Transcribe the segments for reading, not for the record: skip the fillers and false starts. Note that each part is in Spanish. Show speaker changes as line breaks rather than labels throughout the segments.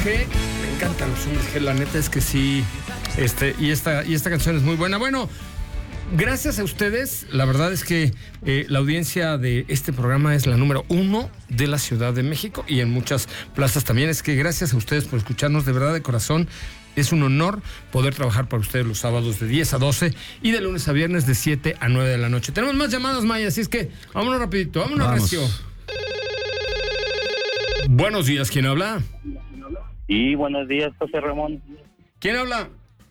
G. Me encantan los hombres G, la neta es que sí. Y esta canción es muy buena. Bueno, gracias a ustedes. La verdad es que la audiencia de este programa es la número 1 de la Ciudad de México y en muchas plazas también. Es que gracias a ustedes por escucharnos, de verdad, de corazón. Es un honor poder trabajar para ustedes los sábados de 10 a 12 y de lunes a viernes de 7 a 9 de la noche. Tenemos más llamadas, Maya, así es que vámonos rapidito, vámonos recio. Buenos días, ¿quién habla?
Sí, buenos días, José Ramón.
¿Quién habla?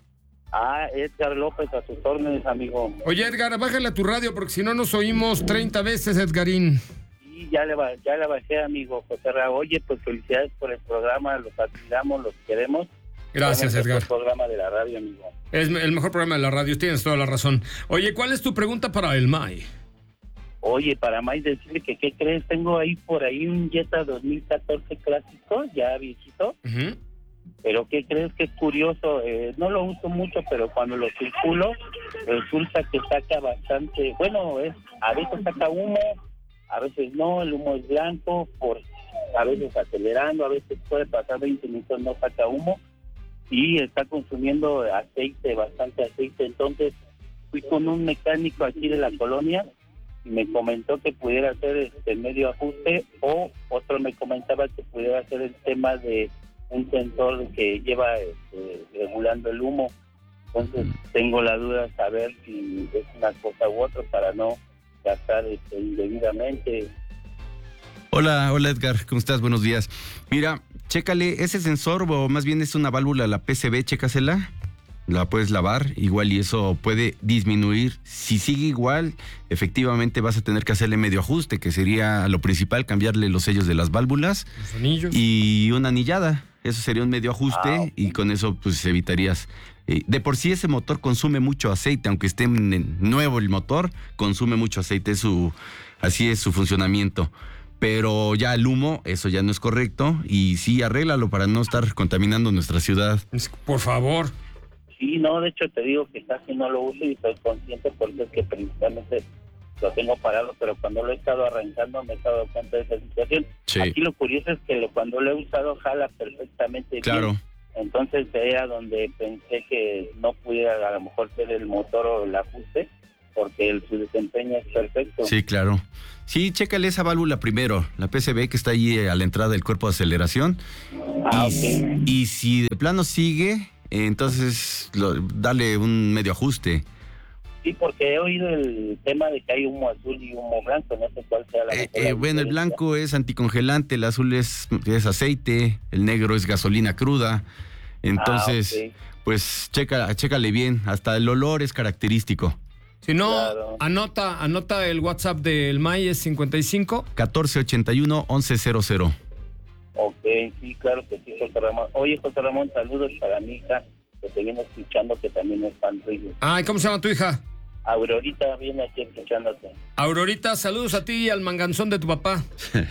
Edgar López, a sus órdenes, amigo.
Oye, Edgar, bájale a tu radio porque si no nos oímos 30 veces, Edgarín.
Sí, ya le bajé, amigo José Ramón. Oye, pues felicidades por el programa, los admiramos, los queremos.
Gracias, Edgar.
Es el programa de la radio, amigo.
Es el mejor programa de la radio, tienes toda la razón. Oye, ¿cuál es tu pregunta para el May?
Oye, para May decirle que, ¿qué crees? Tengo por ahí un Jetta 2014 clásico, ya viejito.
Uh-huh.
Pero ¿qué crees? Que es curioso, no lo uso mucho, pero cuando lo circulo, resulta que saca bastante, a veces saca humo, a veces no, el humo es blanco, a veces acelerando, a veces puede pasar 20 minutos, no saca humo, y está consumiendo bastante aceite. Entonces fui con un mecánico aquí de la colonia y me comentó que pudiera hacer medio ajuste, o otro me comentaba que pudiera hacer el tema de un sensor que lleva regulando el humo. Entonces tengo la duda de saber si es una cosa u otra para no gastar indebidamente.
Hola Edgar, ¿cómo estás? Buenos días. Mira, chécale, ese sensor, o más bien es una válvula, la PCB, chécasela, la puedes lavar, igual, y eso puede disminuir. Si sigue igual, efectivamente vas a tener que hacerle medio ajuste, que sería lo principal, cambiarle los sellos de las válvulas,
los anillos
y una anillada. Eso sería un medio ajuste, y con eso pues evitarías. De por sí ese motor consume mucho aceite, aunque esté nuevo el motor, consume mucho aceite, así es su funcionamiento. Pero ya el humo, eso ya no es correcto, y sí, arréglalo para no estar contaminando nuestra ciudad.
Por favor.
Sí, no, de hecho te digo que casi no lo uso y soy consciente porque es que principalmente lo tengo parado, pero cuando lo he estado arrancando me he dado cuenta de esa situación. Sí. Aquí lo curioso es que cuando lo he usado jala perfectamente
claro.
Bien. Entonces era donde pensé que no pudiera a lo mejor ser el motor o el ajuste, porque su desempeño es perfecto.
Sí, claro. Sí, chécale esa válvula primero, la PCB que está ahí a la entrada del cuerpo de aceleración.
Okay.
Y si de plano sigue, entonces dale un medio ajuste.
Sí, porque he oído el tema de que hay humo azul y humo blanco, no sé cuál sea la
bueno, el blanco es anticongelante, el azul es aceite, el negro es gasolina cruda. Entonces,
okay.
Pues chécale bien, hasta el olor es característico.
Si no, claro. Anota el WhatsApp del May, es 55
1481 1100.
Ok, sí, claro que sí, José Ramón. Oye, José Ramón, saludos para mi hija, que te viene escuchando, que también es fan tuyo.
Ay, ¿cómo se llama tu hija?
Aurorita viene aquí escuchándote.
Aurorita, saludos a ti y al manganzón de tu papá.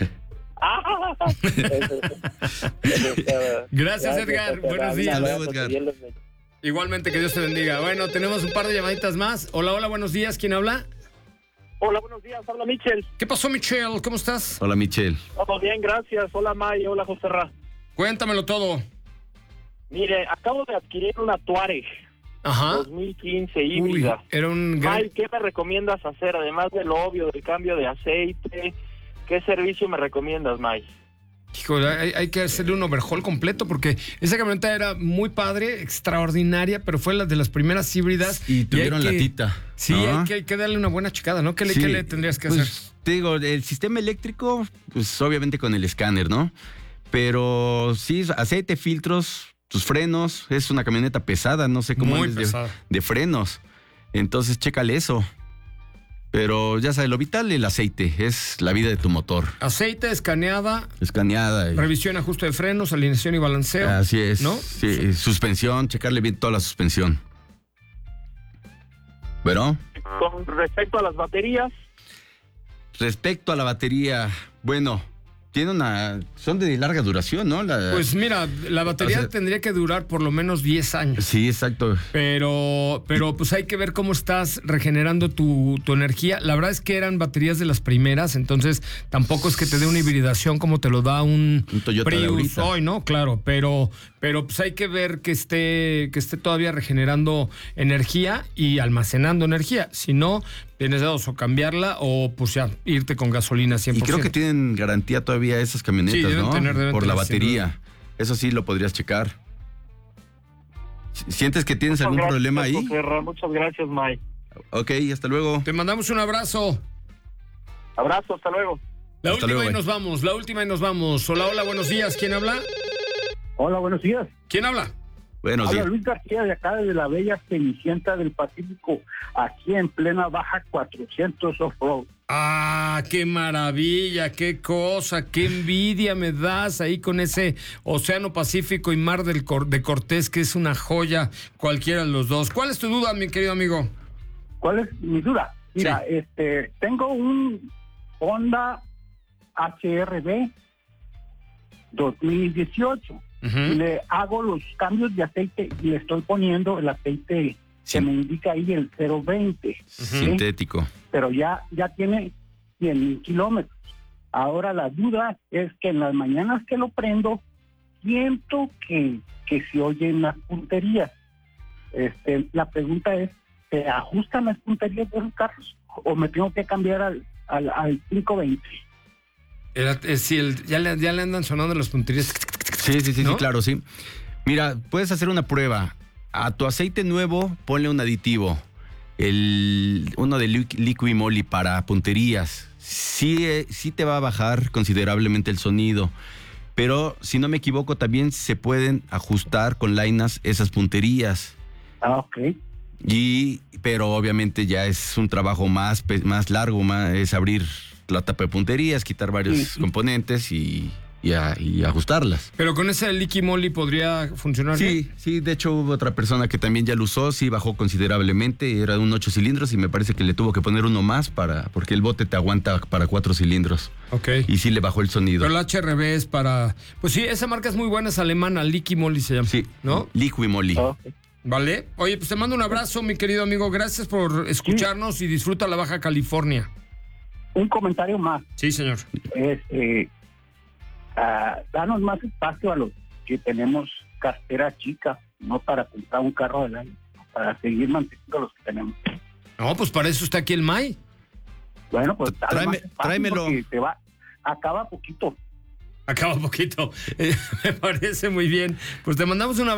Gracias, Edgar. Buenos días.
Edgar.
Igualmente, que Dios te bendiga. Bueno, tenemos un par de llamaditas más. Hola, buenos días. ¿Quién habla?
Hola, buenos días. Habla Michel.
¿Qué pasó, Michel? ¿Cómo estás?
Hola, Michel.
Todo bien, gracias. Hola, May. Hola, José Ra.
Cuéntamelo todo.
Mire, acabo de adquirir una Touareg.
Ajá.
2015 híbrida.
Uy, era un gran...
May, ¿qué me recomiendas hacer? Además de lo obvio del cambio de aceite, ¿qué servicio me recomiendas, May?
Híjole, hay que hacerle un overhaul completo porque esa camioneta era muy padre, extraordinaria, pero fue la de las primeras híbridas.
Y tuvieron latita.
Sí, ¿no? hay que darle una buena checada, ¿no? ¿Qué le tendrías que hacer?
Te digo, el sistema eléctrico, pues obviamente con el escáner, ¿no? Pero sí, aceite, filtros, tus frenos, es una camioneta pesada, no sé cómo es de frenos. Entonces, chécale eso. Pero ya sabes, lo vital, el aceite, es la vida de tu motor.
Aceite, escaneada. Revisión, ajuste de frenos, alineación y balanceo.
Así es.
¿No?
Sí, suspensión, checarle bien toda la suspensión. ¿Bueno?
Con respecto a las baterías.
Respecto a la batería, bueno, son de larga duración, ¿no?
Pues mira, la batería tendría que durar por lo menos 10 años.
Sí, exacto.
Pero pues hay que ver cómo estás regenerando tu energía. La verdad es que eran baterías de las primeras, entonces tampoco es que te dé una hibridación como te lo da un
Toyota
Prius hoy, ¿no? Claro, pero pues hay que ver que esté todavía regenerando energía y almacenando energía. Si no, tienes dos, o cambiarla o pues ya irte con gasolina 100%.
Y creo que tienen garantía todavía esas camionetas,
sí,
¿no?
Deben
por la
tener,
batería. Eso sí lo podrías checar. ¿Sientes que tienes algún problema ahí?
Muchas gracias, Mike.
Ok, hasta luego.
Te mandamos un abrazo.
Abrazo, hasta luego.
La última y nos vamos. Hola, buenos días. ¿Quién habla?
Hola, buenos días.
¿Quién habla?
Buenos días.
Habla Luis García, de acá de la bella Cenicienta del Pacífico, aquí en plena Baja 400 Off-Road.
Ah, qué maravilla, qué cosa, qué envidia me das ahí con ese Océano Pacífico y Mar de Cortés, que es una joya, cualquiera de los dos. ¿Cuál es tu duda, mi querido amigo?
¿Cuál es mi duda? Mira, tengo un Honda HR-V 2018. Y le hago los cambios de aceite y le estoy poniendo el aceite que me indica ahí el 020.
Sintético.
Pero ya tiene 100,000 kilómetros. Ahora la duda es que en las mañanas que lo prendo, siento que se oyen las punterías. La pregunta es, ¿se ajustan las punterías de los carros o me tengo que cambiar al 520?
Ya le andan sonando las punterías.
Sí,
¿no?
sí, claro, sí. Mira, puedes hacer una prueba. A tu aceite nuevo, ponle un aditivo. Uno de Liqui Moly para punterías. Sí te va a bajar considerablemente el sonido. Pero, si no me equivoco, también se pueden ajustar con lainas esas punterías.
Ah, ok.
Pero obviamente ya es un trabajo más largo, es abrir la tapa de punterías, quitar varios componentes y ajustarlas.
Pero con ese Liqui Moly podría funcionar bien.
Sí, de hecho hubo otra persona que también ya lo usó, sí bajó considerablemente, era un 8 cilindros y me parece que le tuvo que poner uno más porque el bote te aguanta para 4 cilindros.
Ok.
Y sí le bajó el sonido.
Pero el HRV es para... Pues sí, esa marca es muy buena, es alemana, Liqui Moly se llama.
Sí,
¿no?
Liqui Moly.
Okay.
Vale. Oye, pues te mando un abrazo, mi querido amigo. Gracias por escucharnos y disfruta la Baja California.
Un comentario más.
Sí, señor.
Danos más espacio a los que tenemos cartera chica, no para comprar un carro del año, para seguir manteniendo los que tenemos.
No, pues para eso está aquí el May.
Bueno, pues
tráemelo.
Acaba poquito.
Acaba poquito. Me parece muy bien. Pues te mandamos una